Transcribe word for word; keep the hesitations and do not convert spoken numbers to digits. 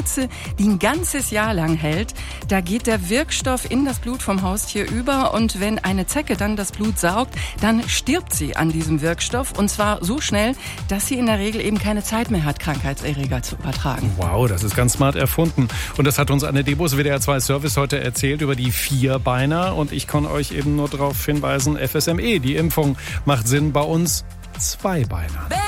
Spritze, die ein ganzes Jahr lang hält. Da geht der Wirkstoff in das Blut vom Haustier über und wenn eine Zecke dann das Blut saugt, dann stirbt sie an diesem Wirkstoff und zwar so schnell, dass sie in der Regel eben keine Zeit mehr hat, Krankheitserreger zu übertragen. Wow, das ist ganz smart erfunden. Und das hat uns Anne Debus, W D R zwei Service, heute erzählt über die Vierbeiner. Und ich kann euch eben nur darauf hinweisen, F S M E, die Impfung macht Sinn bei uns Zweibeinern.